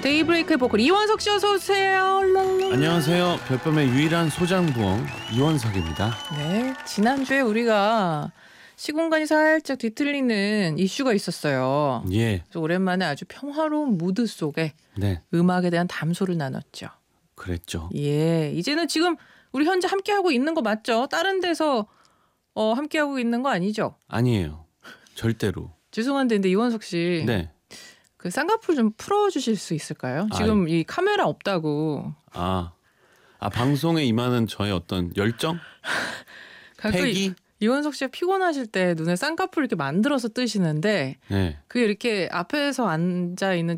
데이브레이크의 보컬 이원석 씨 어서 오세요. 안녕하세요. 별밤의 유일한 소장부엉 이원석입니다. 네, 지난주에 우리가 시공간이 살짝 뒤틀리는 이슈가 있었어요. 예. 그래서 오랜만에 아주 평화로운 무드 속에 네. 음악에 대한 담소를 나눴죠. 그랬죠. 예, 이제는 지금 우리 현재 함께하고 있는 거 맞죠? 다른 데서 함께하고 있는 거 아니죠? 아니에요. 절대로. 죄송한데 근데 이원석 씨, 네. 그 쌍꺼풀 좀 풀어주실 수 있을까요? 지금 이 카메라 없다고. 방송에 임하는 저의 어떤 열정? 패기? 이원석 씨가 피곤하실 때 눈에 쌍꺼풀 이렇게 만들어서 뜨시는데 네. 그게 이렇게 앞에서 앉아 있는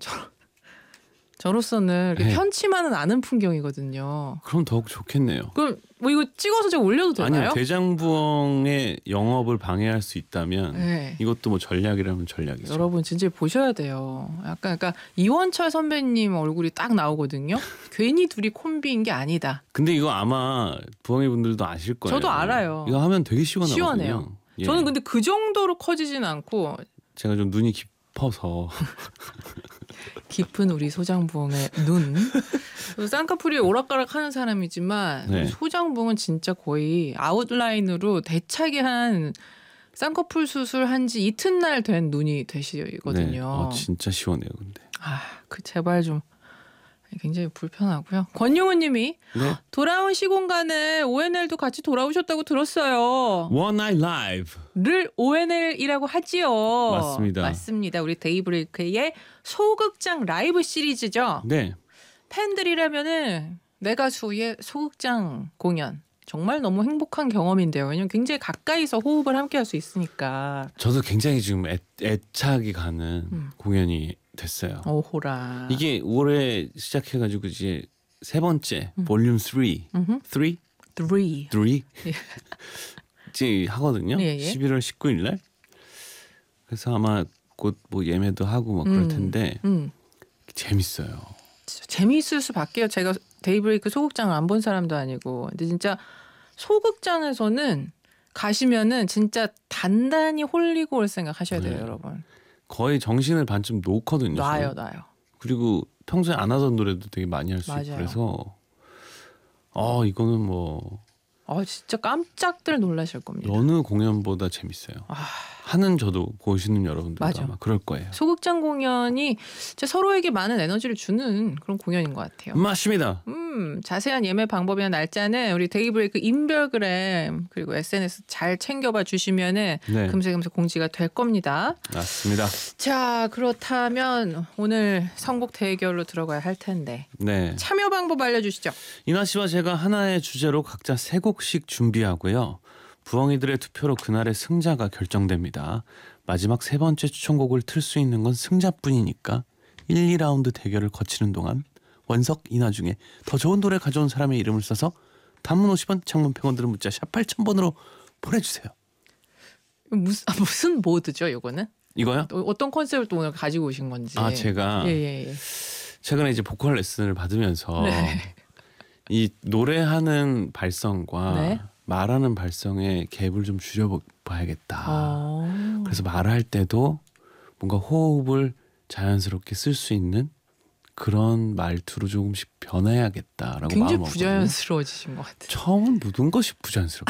저로서는 이렇게 네. 편치만은 않은 풍경이거든요. 그럼 더욱 좋겠네요. 그럼 뭐 이거 찍어서 제가 올려도 되나요? 아니요. 대장부엉의 영업을 방해할 수 있다면 네. 이것도 뭐 전략이라면 전략이죠. 여러분 진짜 보셔야 돼요. 약간 그러니까 이원철 선배님 얼굴이 딱 나오거든요. 괜히 둘이 콤비인 게 아니다. 근데 이거 아마 부엉이 분들도 아실 거예요. 저도 알아요. 이거 하면 되게 시원하거든요. 시원해요. 예. 저는 근데 그 정도로 커지진 않고 제가 좀 눈이 깊어서 깊은 우리 소장부엉의 눈. 쌍꺼풀이 오락가락하는 사람이지만 네. 우리 소장부엉은 진짜 거의 아웃라인으로 대차게 한 쌍꺼풀 수술한 지 이튿날 된 눈이 되시거든요. 네. 진짜 시원해요. 근데. 그 제발 좀 굉장히 불편하고요. 권용훈님이 네. 돌아온 시공간에 ONL도 같이 돌아오셨다고 들었어요. One Night Live. 를 ONL이라고 하지요. 맞습니다. 맞습니다. 우리 데이브레이크의 소극장 라이브 시리즈죠. 네. 팬들이라면은 내 가수의 소극장 공연 정말 너무 행복한 경험인데요. 왜냐면 굉장히 가까이서 호흡을 함께 할 수 있으니까. 저도 굉장히 지금 애착이 가는 공연이 됐어요. 오호라. 이게 올해 시작해가지고 이제 세 번째 볼륨 3, 3? 이제 하거든요. 예. 11월 19일 날. 그래서 아마 곧 뭐 예매도 하고 막 그럴 텐데 재밌어요. 재미있을 수밖에요. 제가 데이브레이크 소극장을 안 본 사람도 아니고. 근데 진짜 소극장에서는 가시면은 진짜 단단히 홀리고 올 생각 하셔야 돼요, 여러분. 거의 정신을 반쯤 놓거든요. 놔요. 그리고 평소에 안 하던 노래도 되게 많이 할 수 있고 맞아요. 그래서 이거는 뭐 진짜 깜짝들 놀라실 겁니다. 어느 공연보다 재밌어요. 하는 저도 보시는 여러분들도 맞아. 아마 그럴 거예요. 소극장 공연이 진짜 서로에게 많은 에너지를 주는 그런 공연인 것 같아요. 맞습니다. 자세한 예매 방법이나 날짜는 우리 데이브레이크 인별그램 그리고 SNS 잘 챙겨봐 주시면은 네. 금세 공지가 될 겁니다. 맞습니다. 자, 그렇다면 오늘 선곡 대결로 들어가야 할 텐데 네. 참여 방법 알려주시죠. 이나 씨와 제가 하나의 주제로 각자 3곡씩 준비하고요. 부엉이들의 투표로 그날의 승자가 결정됩니다. 마지막 세 번째 추천곡을 틀 수 있는 건 승자뿐이니까 1, 2라운드 대결을 거치는 동안 원석, 이나 중에 더 좋은 노래 가져온 사람의 이름을 써서 단문 50원, 장문 100원 들은 문자 샵 8000번으로 보내주세요. 무슨 모드죠, 이거는? 이거요? 어떤 컨셉을 또 오늘 가지고 오신 건지. 제가 예. 최근에 이제 보컬 레슨을 받으면서 네. 이 노래하는 발성과 네. 말하는 발성의 갭을 좀 줄여봐야겠다. 그래서 말할 때도 뭔가 호흡을 자연스럽게 쓸 수 있는 그런 말투로 조금씩 변해야겠다라고 굉장히 마음먹거든요. 부자연스러워지신 것 같아요. 처음은 모든 것이 부자연스럽다.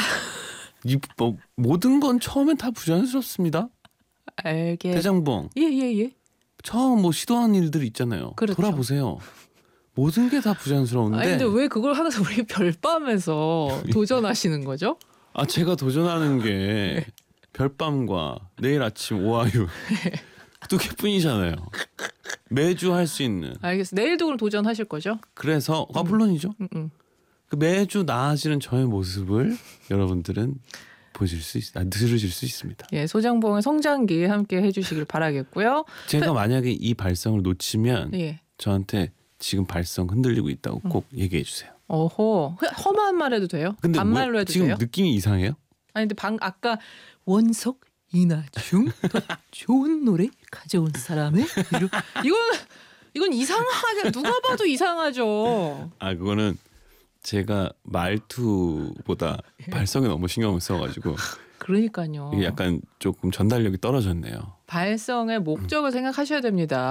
모든 건 처음엔 다 부자연스럽습니다. 대장봉. 예. 처음 뭐 시도한 일들이 있잖아요. 그렇죠. 돌아보세요. 모든 게 다 부자연스러운데. 근데 왜 그걸 항상 우리 별밤에서 도전하시는 거죠? 제가 도전하는 게 별밤과 내일 아침 오하유 두 개뿐이잖아요. 매주 할 수 있는. 알겠어. 내일도 그럼 도전하실 거죠? 그래서 물론이죠. 그 매주 나아지는 저의 모습을 여러분들은 들으실 수 있습니다. 예, 소장봉의 성장기 함께 해주시길 바라겠고요. 제가 만약에 이 발성을 놓치면 예. 저한테 지금 발성 흔들리고 있다고 꼭 얘기해 주세요. 험한 말 해도 돼요? 근데 반말로 해도 지금 돼요? 느낌이 이상해요? 아니 근데 아까 원석 이나중 더 좋은 노래 가져온 사람의 이름 이건 이상하게 누가 봐도 이상하죠. 그거는 제가 말투보다 발성에 너무 신경을 써가지고 그러니까요. 이게 약간 조금 전달력이 떨어졌네요. 발성의 목적을 생각하셔야 됩니다.